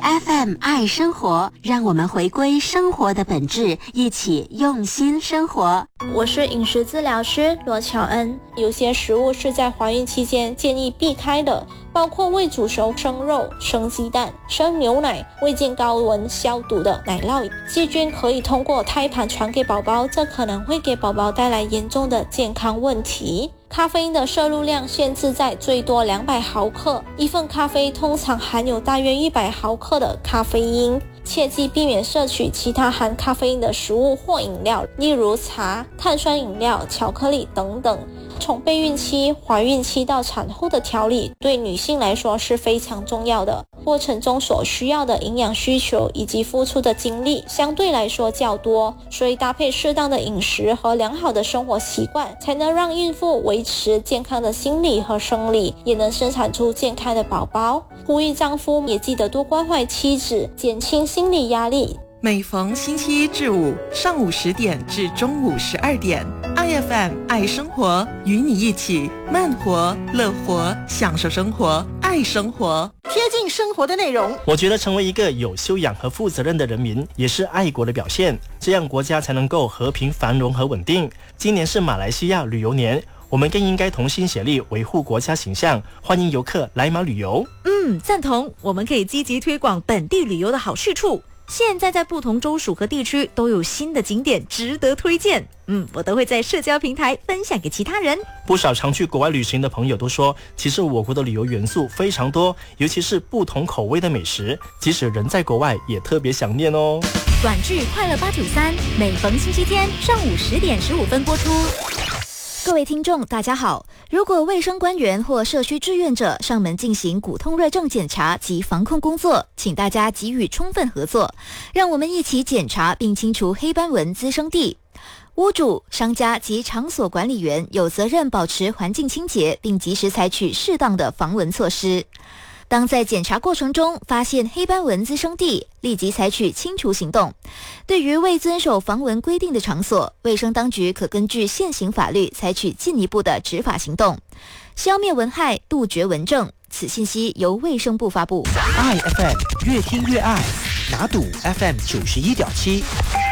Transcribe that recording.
IFM 爱生活，让我们回归生活的本质，一起用心生活。 我是饮食治疗师罗乔恩。有些食物是在怀孕期间建议避开的，包括未煮熟生肉、生鸡蛋、生牛奶、未经高温消毒的奶酪。细菌可以通过胎盘传给宝宝，这可能会给宝宝带来严重的健康问题。咖啡因的摄入量限制在最多200毫克，一份咖啡通常含有大约100毫克的咖啡因。切记避免摄取其他含咖啡因的食物或饮料，例如茶、碳酸饮料、巧克力等等。从备孕期、怀孕期到产后的调理，对女性来说是非常重要的。过程中所需要的营养需求以及付出的精力相对来说较多，所以搭配适当的饮食和良好的生活习惯，才能让孕妇维持健康的心理和生理，也能生产出健康的宝宝。呼吁丈夫也记得多关怀妻子，减轻心理压力。 每逢星期一至五上午10点至中午12点 ，IFM 爱生活，与你一起慢活、乐活，享受生活，爱生活， 贴近生活的内容。 我觉得成为一个有修养和负责任的人民，也是爱国的表现，这样国家才能够和平繁荣和稳定。今年是马来西亚旅游年，我们更应该同心协力维护国家形象，欢迎游客来马旅游。 赞同，我们可以积极推广本地旅游的好去处。现在在不同州属和地区都有新的景点值得推荐，我都会在社交平台分享给其他人。 不少常去国外旅行的朋友都说，其实我国的旅游元素非常多，尤其是不同口味的美食，即使人在国外也特别想念哦。 短剧快乐893，每逢星期天上午10点15分播出。各位听众大家好，如果卫生官员或社区志愿者上门进行骨痛热症检查及防控工作，请大家给予充分合作，让我们一起检查并清除黑斑纹滋生地。屋主、商家及场所管理员有责任保持环境清洁，并及时采取适当的防蚊措施。当在检查过程中发现黑斑纹滋生地，立即采取清除行动。对于未遵守防蚊规定的场所，卫生当局可根据现行法律采取进一步的执法行动，消灭蚊害，杜绝蚊症。此信息由卫生部发布。 IFM 越听越爱，拿赌 FM 91.7。